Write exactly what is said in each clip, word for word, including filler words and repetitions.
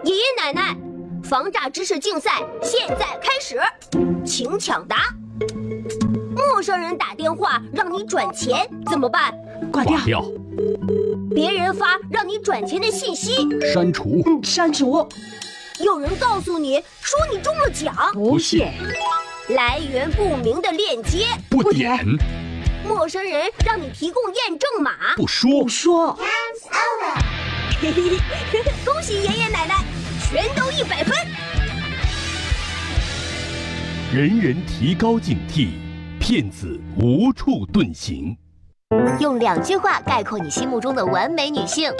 爷爷奶奶，防诈知识竞赛现在开始，请抢答。陌生人打电话让你转钱怎么办？ 挂掉。 挂掉。 别人发让你转钱的信息， 删除。 嗯，删除。 有人告诉你说你中了奖， 不信。 来源不明的链接， 不点。 陌生人让你提供验证码， 不说。 不说。 嘿嘿嘿，恭喜爷爷奶奶，全都一百分。 人人提高警惕，骗子无处遁形。 用两句话概括你心目中的完美女性：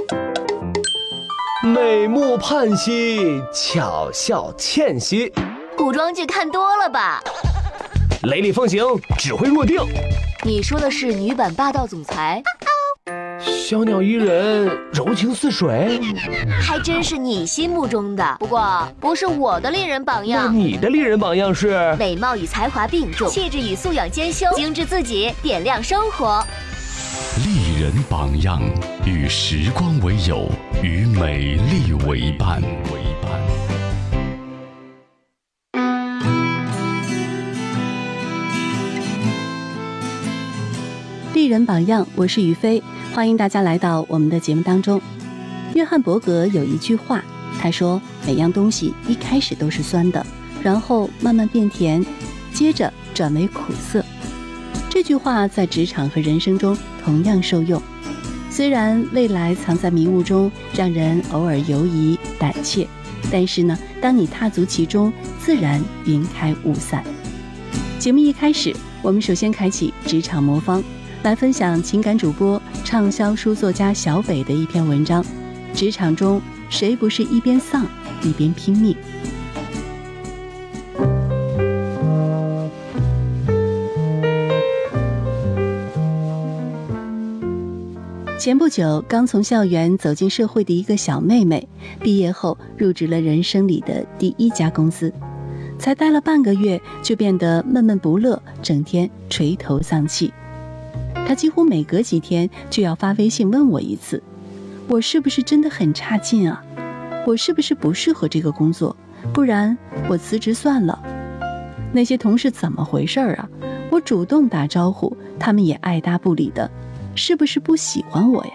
美目盼兮，巧笑倩兮。 古装剧看多了吧？ 雷厉风行，指挥若定。 你说的是女版霸道总裁？ 小鸟依人，柔情似水。 还真是你心目中的，不过不是我的丽人榜样。 那你的丽人榜样是？ 美貌与才华并重，气质与素养兼修，精致自己，点亮生活。 丽人榜样，与时光为友，与美丽为伴。为伴。 丽人榜样，我是于飞，欢迎大家来到我们的节目当中。约翰伯格有一句话，他说每样东西一开始都是酸的，然后慢慢变甜，接着转为苦涩。这句话在职场和人生中同样受用。虽然未来藏在迷雾中，让人偶尔犹疑胆怯，但是呢，当你踏足其中，自然云开雾散。节目一开始，我们首先开启职场魔方，来分享情感主播、畅销书作家小北的一篇文章：职场中谁不是一边丧一边拼命？前不久，刚从校园走进社会的一个小妹妹，毕业后入职了人生里的第一家公司，才待了半个月，就变得闷闷不乐，整天垂头丧气。她几乎每隔几天就要发微信问我一次，我是不是真的很差劲啊？我是不是不适合这个工作？不然我辞职算了。那些同事怎么回事啊？我主动打招呼，他们也爱答不理的，是不是不喜欢我呀？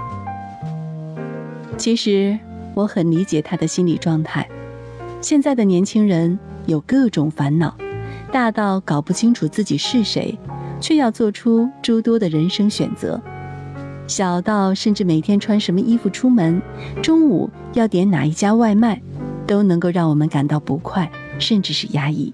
其实我很理解她的心理状态。现在的年轻人有各种烦恼，大到搞不清楚自己是谁，却要做出诸多的人生选择，小到甚至每天穿什么衣服出门，中午要点哪一家外卖，都能够让我们感到不快，甚至是压抑。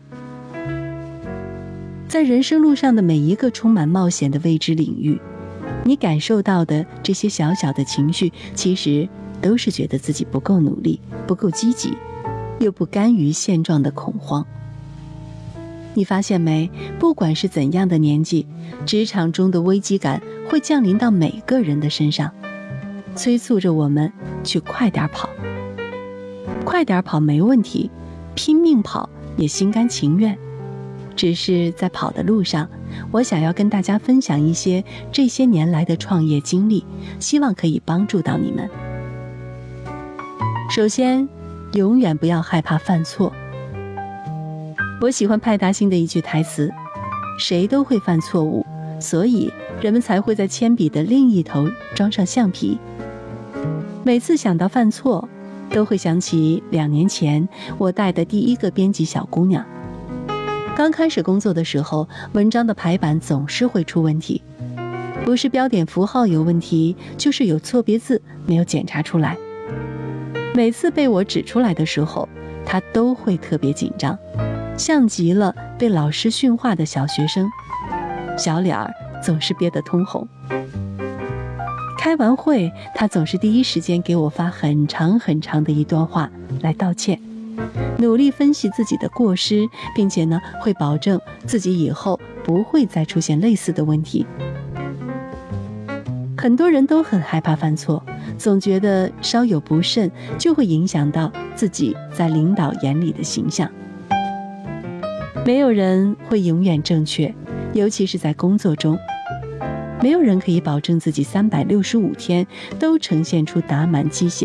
在人生路上的每一个充满冒险的未知领域，你感受到的这些小小的情绪，其实都是觉得自己不够努力，不够积极，又不甘于现状的恐慌。你发现没？不管是怎样的年纪，职场中的危机感会降临到每个人的身上，催促着我们去快点跑。快点跑没问题，拼命跑也心甘情愿。只是在跑的路上，我想要跟大家分享一些这些年来的创业经历，希望可以帮助到你们。首先，永远不要害怕犯错。我喜欢派大星的一句台词：谁都会犯错误，所以人们才会在铅笔的另一头装上橡皮。每次想到犯错，都会想起两年前我带的第一个编辑小姑娘。刚开始工作的时候，文章的排版总是会出问题，不是标点符号有问题，就是有错别字没有检查出来。每次被我指出来的时候，她都会特别紧张，像极了被老师训话的小学生，小脸儿总是憋得通红。开完会，她总是第一时间给我发很长很长的一段话来道歉，努力分析自己的过失，并且呢，会保证自己以后不会再出现类似的问题。很多人都很害怕犯错，总觉得稍有不慎就会影响到自己在领导眼里的形象。没有人会永远正确，尤其是在工作中，没有人可以保证自己三百六十五天都呈现出打满鸡血